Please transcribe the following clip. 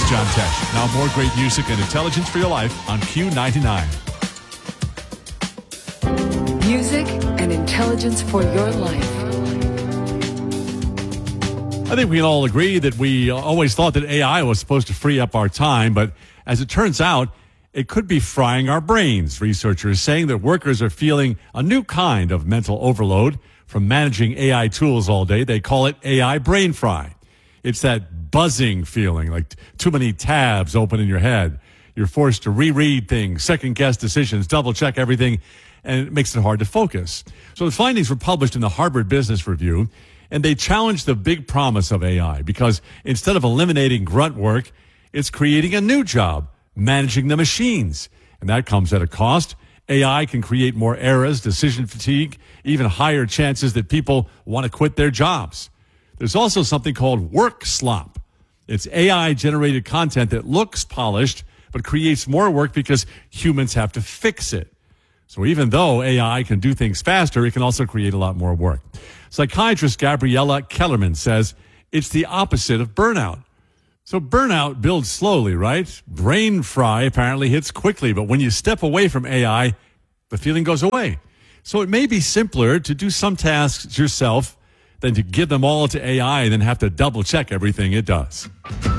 John Tesh. Now more great music and intelligence for your life on Q99. Music and intelligence for your life. I think we can all agree that we always thought that AI was supposed to free up our time, but as it turns out, it could be frying our brains. Researchers saying that workers are feeling a new kind of mental overload from managing AI tools all day. They call it AI brain fry. It's that buzzing feeling, like too many tabs open in your head. You're forced to reread things, second-guess decisions, double-check everything, and it makes it hard to focus. So the findings were published in the Harvard Business Review, and they challenged the big promise of AI because instead of eliminating grunt work, it's creating a new job, managing the machines. And that comes at a cost. AI can create more errors, decision fatigue, even higher chances that people want to quit their jobs. There's also something called work slop. It's AI-generated content that looks polished, but creates more work because humans have to fix it. So even though AI can do things faster, it can also create a lot more work. Psychiatrist Gabriella Kellerman says it's the opposite of burnout. So burnout builds slowly, right? Brain fry apparently hits quickly, but when you step away from AI, the feeling goes away. So it may be simpler to do some tasks yourself than to give them all to AI and then have to double check everything it does.